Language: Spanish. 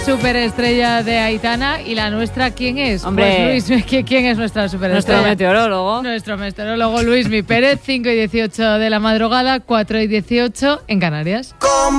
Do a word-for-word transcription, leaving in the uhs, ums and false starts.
Superestrella de Aitana. ¿Y la nuestra quién es? Hombre. Pues Luis, ¿quién es nuestra superestrella? Nuestro meteorólogo. Nuestro meteorólogo Luismi Pérez, cinco y dieciocho de la madrugada, cuatro y dieciocho en Canarias.